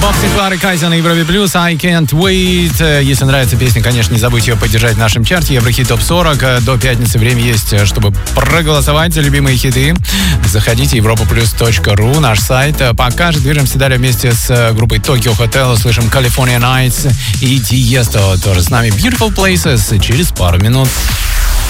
Боб Синклар и Кайза на Европе Плюс. I can't wait. Если нравится песня, конечно, не забудьте ее поддержать в нашем чарте. Еврохит ТОП 40. До пятницы время есть, чтобы проголосовать за любимые хиты. Заходите europaplus.ru, наш сайт. Пока же движемся далее вместе с группой Tokyo Hotel. Услышим California Nights и Tiesto. Тоже с нами Beautiful Places через пару минут.